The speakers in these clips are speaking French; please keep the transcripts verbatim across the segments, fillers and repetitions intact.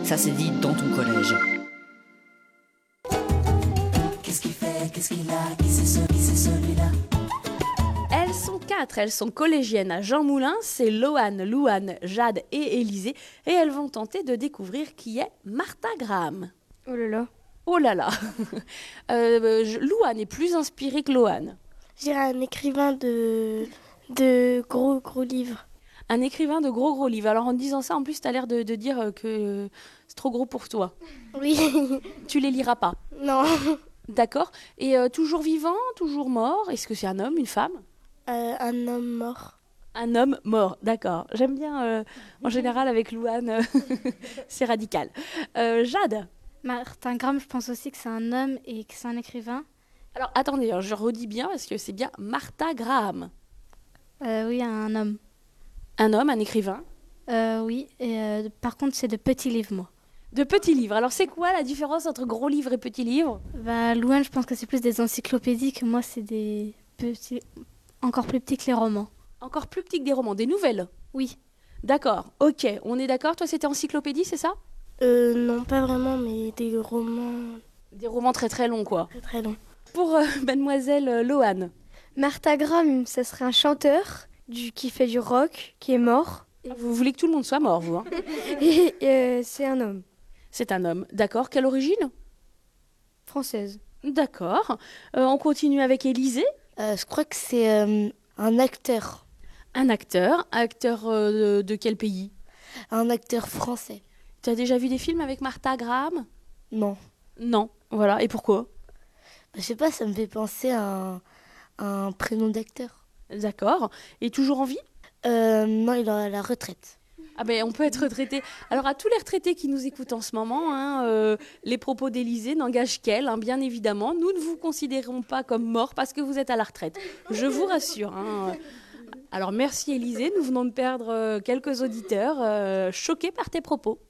Ça s'est dit dans ton collège. Qu'est-ce qu'il fait, qu'est-ce qu'il a, qui c'est ce, qui c'est celui-là? Elles sont quatre, elles sont collégiennes à Jean Moulin, c'est Loane, Louane, Jade et Élisée, et elles vont tenter de découvrir qui est Martha Graham. Oh là là. Oh là là. euh, je- Louane est plus inspirée que Loane. J'ai un écrivain de, de gros gros livres. Un écrivain de gros gros livres. Alors en disant ça, en plus, tu as l'air de, de dire euh, que c'est trop gros pour toi. Oui. Tu les liras pas. Non. D'accord. Et euh, toujours vivant, toujours mort? Est-ce que c'est un homme, une femme? Euh, un homme mort. Un homme mort, d'accord. J'aime bien, euh, en général, avec Louane, euh, c'est radical. Euh, Jade? Martin Graham, je pense aussi que c'est un homme et que c'est un écrivain. Alors attendez, hein, je redis bien parce que c'est bien Martha Graham. Euh, oui, un homme. Un homme, un écrivain. Euh, oui, et euh, par contre, c'est de petits livres, moi. De petits livres. Alors c'est quoi la différence entre gros livres et petits livres? Bah, Louane, je pense que c'est plus des encyclopédies, que moi, c'est des petits, encore plus petits que les romans. Encore plus petits que des romans, des nouvelles. Oui. D'accord, ok, on est d'accord. Toi c'était encyclopédie, c'est ça? Euh, non, pas vraiment, mais des romans Des romans très très longs, quoi. très très longs. Pour euh, mademoiselle euh, Loane. Martha Graham, ça serait un chanteur du, qui fait du rock, qui est mort. Vous voulez que tout le monde soit mort, vous, hein? Et euh, c'est un homme, C'est un homme. D'accord, quelle origine? française. D'accord. Euh, on continue avec Élisée. Euh, je crois que c'est euh, un acteur. Un acteur. Acteur euh, de, de quel pays? Un acteur français. Tu as déjà vu des films avec Martha Graham? Non. Non. Voilà. Et pourquoi? Bah, je sais pas, ça me fait penser à un, à un prénom d'acteur. D'accord. Et toujours en vie? Euh, non, il est à la retraite. Ah ben, on peut être retraité. Alors, à tous les retraités qui nous écoutent en ce moment, hein, euh, les propos d'Élisée n'engagent qu'elle, hein, bien évidemment. Nous ne vous considérons pas comme mort parce que vous êtes à la retraite. Je vous rassure. Hein. Alors, merci Élisée. Nous venons de perdre euh, quelques auditeurs euh, choqués par tes propos.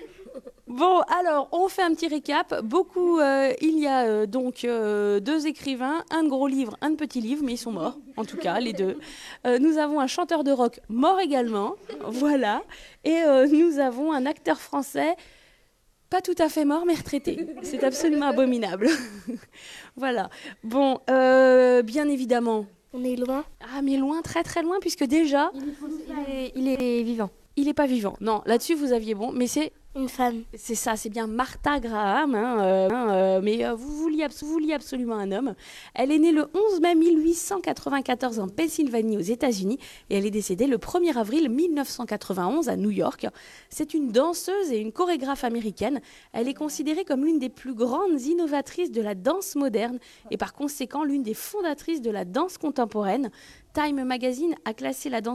Bon, alors, on fait un petit récap. Beaucoup, euh, il y a euh, donc euh, deux écrivains, un de gros livre, un de petit livre, mais ils sont morts, en tout cas, les deux. Euh, nous avons un chanteur de rock mort également, voilà. Et euh, nous avons un acteur français, pas tout à fait mort, mais retraité. C'est absolument abominable. Voilà. Bon, euh, bien évidemment. On est loin. Ah, mais loin, très très loin, puisque déjà, Il est, il est vivant. il n'est pas vivant. Non, là-dessus, vous aviez bon, mais c'est... Une femme. C'est ça, c'est bien Martha Graham, hein, euh, hein, euh, mais euh, vous vouliez, abs- vous vouliez absolument un homme. Elle est née le onze mai mille huit cent quatre-vingt-quatorze en Pennsylvanie aux États-Unis et elle est décédée le premier avril mille neuf cent quatre-vingt-onze à New York. C'est une danseuse et une chorégraphe américaine. Elle est considérée comme l'une des plus grandes innovatrices de la danse moderne et par conséquent l'une des fondatrices de la danse contemporaine. Time Magazine a classé la danse